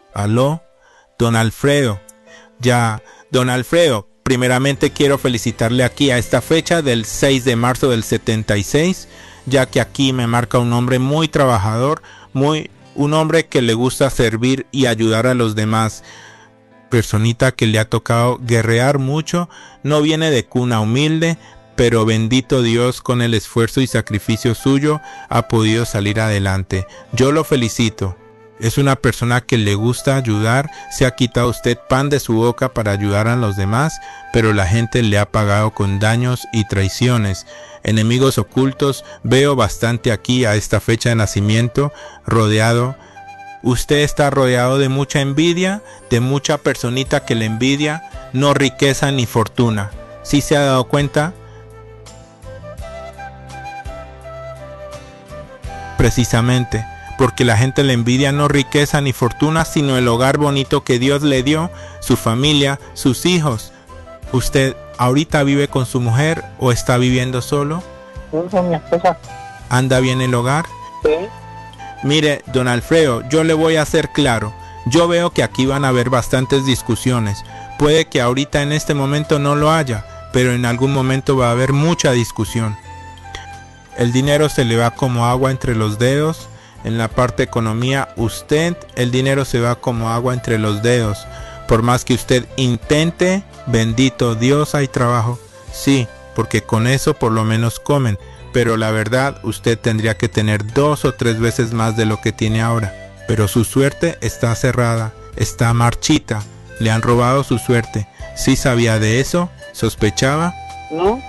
Aló, don Alfredo. Ya, don Alfredo, primeramente quiero felicitarle aquí a esta fecha del 6 de marzo del 76, ya que aquí me marca un hombre muy trabajador, un hombre que le gusta servir y ayudar a los demás. Personita que le ha tocado guerrear mucho, no viene de cuna humilde, pero bendito Dios, con el esfuerzo y sacrificio suyo ha podido salir adelante. Yo lo felicito. Es una persona que le gusta ayudar, se ha quitado usted pan de su boca para ayudar a los demás, pero la gente le ha pagado con daños y traiciones. Enemigos ocultos veo bastante aquí a esta fecha de nacimiento, rodeado. Usted está rodeado de mucha envidia, de mucha personita que le envidia, no riqueza ni fortuna. ¿Sí se ha dado cuenta? Precisamente, porque la gente le envidia no riqueza ni fortuna, sino el hogar bonito que Dios le dio, su familia, sus hijos. ¿Usted ahorita vive con su mujer o está viviendo solo? Con mi esposa. ¿Anda bien el hogar? Sí. Mire, don Alfredo, yo le voy a hacer claro. Yo veo que aquí van a haber bastantes discusiones. Puede que ahorita en este momento no lo haya, pero en algún momento va a haber mucha discusión. El dinero se le va como agua entre los dedos. En la parte economía, el dinero se va como agua entre los dedos. Por más que usted intente, bendito Dios, hay trabajo. Sí, porque con eso por lo menos comen. Pero la verdad, usted tendría que tener 2 o 3 veces más de lo que tiene ahora. Pero su suerte está cerrada, está marchita. Le han robado su suerte. ¿Sí sabía de eso? ¿Sospechaba? No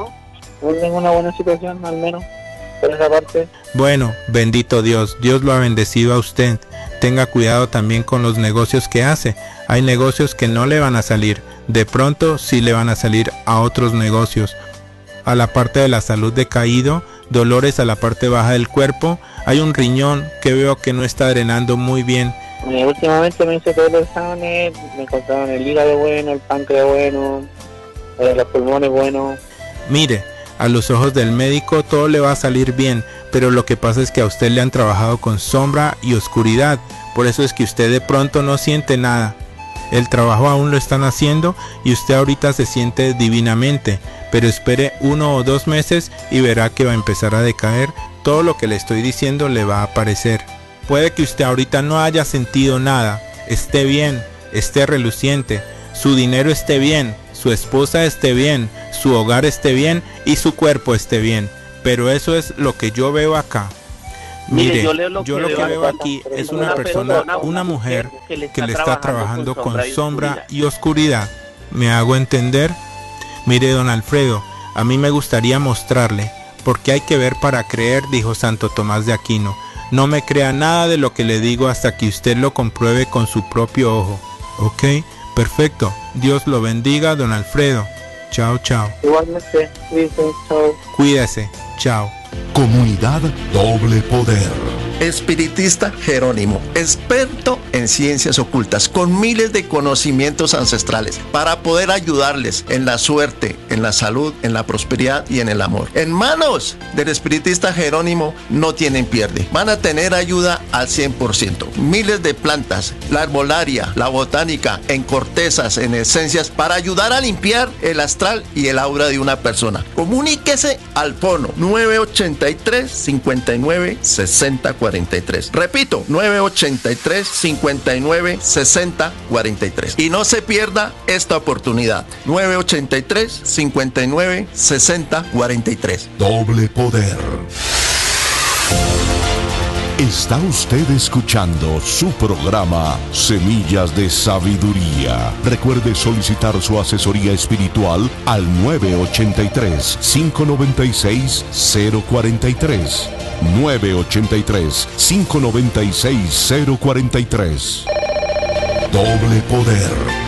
tengo una buena situación, al menos, por esa parte. Bueno, bendito Dios, Dios lo ha bendecido a usted. Tenga cuidado también con los negocios que hace. Hay negocios que no le van a salir. De pronto sí le van a salir a otros negocios. A la parte de la salud decaído, dolores a la parte baja del cuerpo. Hay un riñón que veo que no está drenando muy bien. Últimamente me hice todos los exámenes, me encontraron el hígado bueno, el páncreas bueno, los pulmones buenos. Mire, a los ojos del médico todo le va a salir bien, pero lo que pasa es que a usted le han trabajado con sombra y oscuridad. Por eso es que usted de pronto no siente nada. El trabajo aún lo están haciendo y usted ahorita se siente divinamente, pero espere 1 o 2 meses y verá que va a empezar a decaer. Todo lo que le estoy diciendo le va a aparecer. Puede que usted ahorita no haya sentido nada, esté bien, esté reluciente, su dinero esté bien, su esposa esté bien, su hogar esté bien y su cuerpo esté bien, pero eso es lo que yo veo acá. Mire, yo lo que veo aquí es una persona, una mujer que le está trabajando con sombra y oscuridad. ¿Me hago entender? Mire, don Alfredo, a mí me gustaría mostrarle, porque hay que ver para creer, dijo Santo Tomás de Aquino. No me crea nada de lo que le digo hasta que usted lo compruebe con su propio ojo. ¿Ok? Perfecto. Dios lo bendiga, don Alfredo. Chao, chao. Igualmente, chao. Cuídese. Chao. Comunidad Doble Poder. Espiritista Jerónimo, experto en ciencias ocultas, con miles de conocimientos ancestrales para poder ayudarles en la suerte, en la salud, en la prosperidad y en el amor. En manos del espiritista Jerónimo no tienen pierde. Van a tener ayuda al 100%. Miles de plantas, la herbolaria, la botánica, en cortezas, en esencias, para ayudar a limpiar el astral y el aura de una persona. Comuníquese al fono 983 59 60 43. Repito, 983 59 60 43. Y no se pierda esta oportunidad. 983 59 60 43. Doble Poder. Está usted escuchando su programa Semillas de Sabiduría. Recuerde solicitar su asesoría espiritual al 983-596-043. 983-596-043. Doble Poder.